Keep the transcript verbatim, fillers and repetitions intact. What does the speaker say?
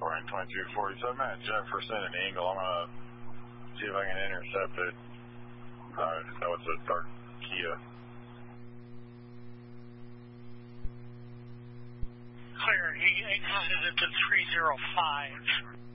Recording twenty-two forty-seven at Jefferson and Eagle. I'm going to see if I can intercept it. Uh, so it's a dark Kia. Clear, he exited at the three oh five.